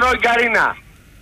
η Γκαρίνα.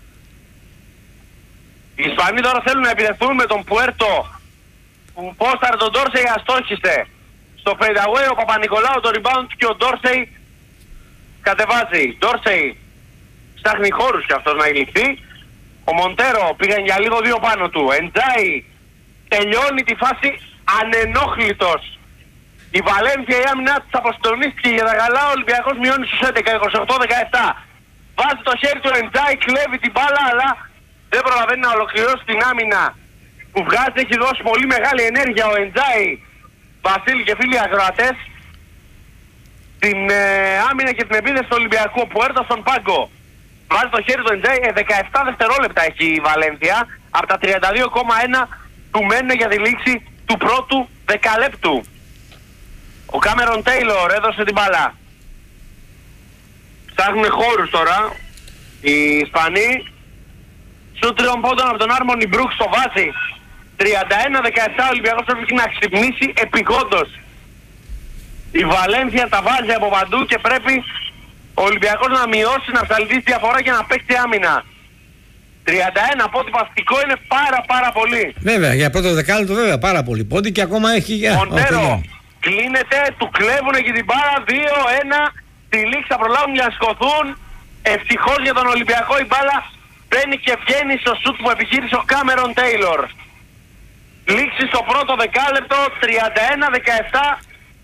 Οι Ισπανοί τώρα θέλουν να επιδεθούν με τον Πουέρτο που πόσταρε τον Ντόρσεϊ, αστόχισε. Στο fade away ο Παπα-Νικολάου το rebound και ο Ντόρσεϊ κατεβάζει. Ντόρσεϊ ψάχνει χώρους και αυτός να ελιχθεί. Ο Μοντέρο πήγαν για λίγο δύο πάνω του. Εντζάι τελειώνει τη φάση ανενόχλητος. Η Βαλένθια, η άμυνα της αποστονίστηκε για τα καλά. Ο Ολυμπιακός μειώνει στους 11, 28-17. Βάζει το χέρι του Εντζάι, κλέβει την μπάλα, αλλά δεν προλαβαίνει να ολοκληρώσει την άμυνα που βγάζει. Έχει δώσει πολύ μεγάλη ενέργεια ο Εντζάι. Βασίλη και φίλοι ακροατές, την άμυνα και την επίδεση του Ολυμπιακού. Πουέρτο στον πάγκο. Βάζει το χέρι του Εντζάι. 17 δευτερόλεπτα έχει η Βαλένθια από τα 32,1 του μένουν για τη λήξη του πρώτου δεκαλέπτου. Ο Κάμερον Τέιλορ έδωσε την μπάλα. Ψάχνουν χώρους τώρα οι Ισπανοί. Σου τριών πόντων από τον Άρμονι Μπρούξ το βάζει. 31-17 ο Ολυμπιακός πρέπει να ξυπνήσει επειγόντως. Η Βαλένθια τα βάζει από παντού και πρέπει ο Ολυμπιακός να μειώσει, να ψαλιδίσει διαφορά και να παίξει άμυνα. 31 πόντι παστικό είναι πάρα πολύ. Βέβαια, για πρώτο δεκάλεπτο βέβαια πάρα πολύ πόντι και ακόμα έχει... Μοντέρο κλείνεται, του κλέβουν και την μπάλα. 2-1 τη λήξη θα προλάβουν για να σκοθούν. Ευτυχώς για τον Ολυμπιακό η μπάλα μπαίνει και βγαίνει στο σουτ που επιχείρησε ο Κάμερον Τέιλορ. Λήξη στο πρώτο δεκάλεπτο, 31-17.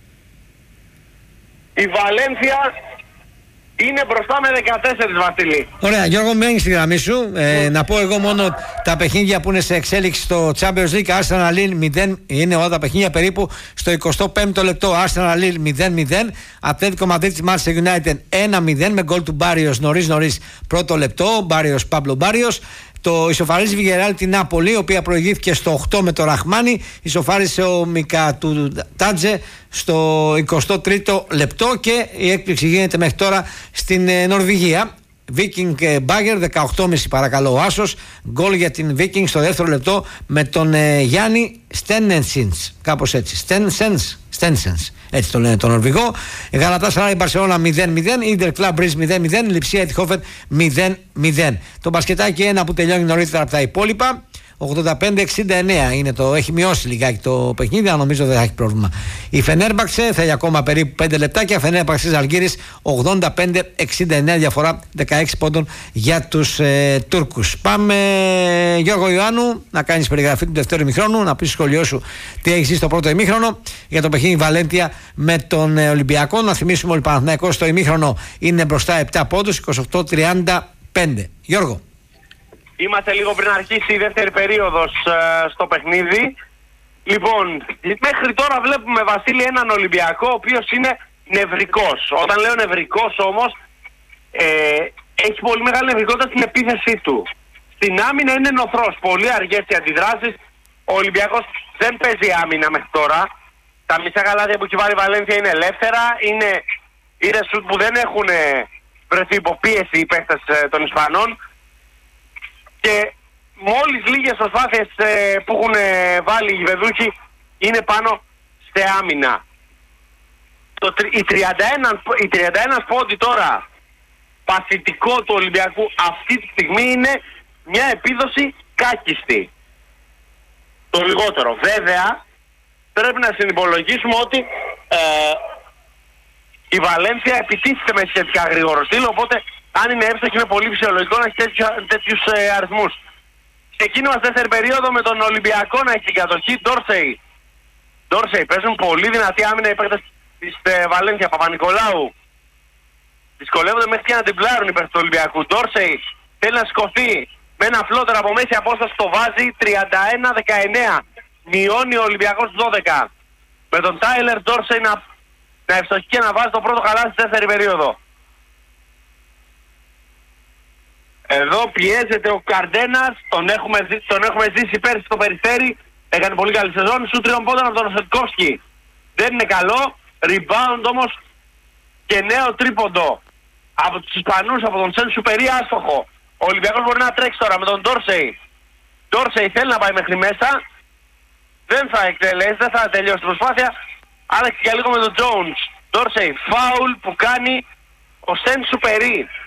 Η Βαλένθια είναι μπροστά με 14, Βασίλη. Ωραία, Γιώργο, μένει στη γραμμή σου. Να πω εγώ μόνο τα παιχνίδια που είναι σε εξέλιξη στο Champions League. Arsenal Lille 0, είναι όλα τα παιχνίδια περίπου στο 25ο λεπτό. Arsenal Lille 0-0. Ατλέτικο Μαδρίτης Manchester United 1-0 με γκολ του Μπάριος νωρίς πρώτο λεπτό. Μπάριος, Παύλο Μπάριος. Το ισοφαρίζει Βιγεράλ την Νάπολη, η οποία προηγήθηκε στο 8 με το Ραχμάνι. Ισοφάρισε ο Μικα του Τάτζε στο 23ο λεπτό και η έκπληξη γίνεται μέχρι τώρα στην Νορβηγία. Viking Bagger 18,5 παρακαλώ ο άσος. Γκολ για την Viking στο δεύτερο λεπτό με τον Γιάννη Στένενσινς. Κάπως έτσι. Στένσενς. Έτσι το λένε τον Νορβηγό. Γαλατάσαράι Μπαρσελόνα 0-0. Ίντερ Κλαμπ Μπριζ 0-0. Λειψία Ετιχόφεν 0-0. Το μπασκετάκι ένα που τελειώνει νωρίτερα από τα υπόλοιπα. 85-69 είναι το. Έχει μειώσει λιγάκι το παιχνίδι, αλλά νομίζω δεν θα έχει πρόβλημα. Η Φενέρμπαξε θέλει ακόμα περίπου 5 λεπτάκια. Φενέρμπαξε Ζαλγκύρης 85-69, διαφορά 16 πόντων για τους Τούρκους. Πάμε, Γιώργο Ιωάννου, να κάνεις περιγραφή του δεύτερου ημιχρόνου, να πεις σχολείο σου τι έχει ζήσει στο πρώτο ημίχρονο για το παιχνίδι Βαλένθια με τον Ολυμπιακό. Να θυμίσουμε ότι ο Παναθηναϊκός στο ημίχρονο είναι μπροστά 7 πόντους, 28-35. Γιώργο. Είμαστε λίγο πριν αρχίσει η δεύτερη περίοδος στο παιχνίδι. Λοιπόν, μέχρι τώρα βλέπουμε, Βασίλη, έναν Ολυμπιακό ο οποίος είναι νευρικός. Όταν λέω νευρικός όμως, έχει πολύ μεγάλη νευρικότητα στην επίθεσή του. Στην άμυνα είναι νοθρός, πολύ αργές οι αντιδράσεις. Ο Ολυμπιακός δεν παίζει άμυνα μέχρι τώρα. Τα μισά καλάθια που έχει βάλει η Βαλένθια είναι ελεύθερα. Είναι σουτ που δεν έχουν βρεθεί υποπίεση οι παίχτες των Ισπανών. Και μόλις λίγες προσπάθειες που έχουν βάλει οι Βεδούχοι είναι πάνω σε άμυνα. Η 31 πόντι τώρα παθητικό του Ολυμπιακού αυτή τη στιγμή είναι μια επίδοση κάκιστη. Το λιγότερο. Βέβαια πρέπει να συνυπολογίσουμε ότι η Βαλένθια επιτίθεται με σχετικά γρήγορο στυλ, οπότε αν είναι εύστοχη είναι πολύ φυσιολογικό να έχει τέτοιους αριθμούς. Ξεκίνημα στη δεύτερη περίοδο με τον Ολυμπιακό να έχει κατοχή. Ντόρσεϊ παίζουν πολύ δυνατή άμυνα οι παίκτες της Βαλένθια. Παπα-Νικολάου δυσκολεύονται μέχρι και να την πλάρουν υπέρ του Ολυμπιακού. Ντόρσεϊ θέλει να σηκωθεί με ένα φλότερ από μέση απόσταση, το βάζει 31-19. Μειώνει ο Ολυμπιακός 12. Με τον Τάιλερ Ντόρσεϊ να ευστοχεί και να βάζει το πρώτο χαλάσι στη δεύτερη περίοδο. Εδώ πιέζεται ο Καρντένας, τον έχουμε ζήσει πέρσι στο Περιστέρι, έκανε πολύ καλή σεζόν, σου τριών πόντων από τον Σετκόφσκι. Δεν είναι καλό, rebound όμως και νέο τρίποντο από τους Ισπανούς, από τον Σεν Σουπερί, άστοχο. Ο Ολυμπιακός μπορεί να τρέξει τώρα με τον Ντόρσεϊ. Ντόρσεϊ θέλει να πάει μέχρι μέσα, δεν θα εκτελέσει, δεν θα τελειώσει την προσπάθεια. Άλλαξε για λίγο με τον Jones. Ντόρσεϊ, φάουλ που κάνει ο Σεν Σουπερί.